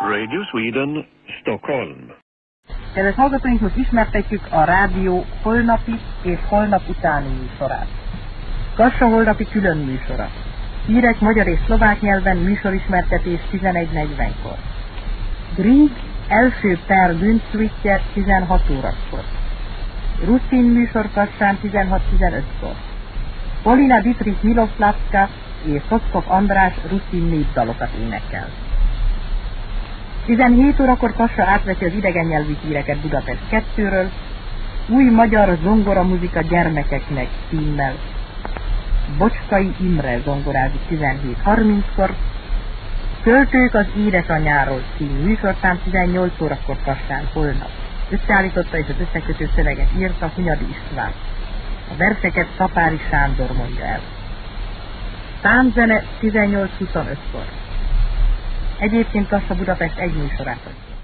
Radio Sweden, Stockholm. Kedves hallgatóink, most ismertetjük a rádió holnapi és holnap utáni műsorát. Kassa holnapi külön műsora. Hírek magyar és szlovák nyelven, műsorismertetés 11:40-kor. Grieg első per Günszwitje 16 órakor. Ruszin műsor Kassán 16:15-kor. Polina Dietrich Miloslavska és Szockov András ruszin népdalokat énekel. 17 órakor Kassa átveszi az idegen nyelvű híreket Budapest 2-ről, új magyar zongora muzika gyermekeknek címmel. Bocskai Imre zongorázik 17:30-kor, Költők az édesanyáról című műsorszám 18 órakor Kassán holnap. Összeállította és az összekötő szöveget írta Hunyadi István. A verseket Szapári Sándor mondja el. Támzene 18:25-kor. Egyébként Kassa Budapest egy műsorát.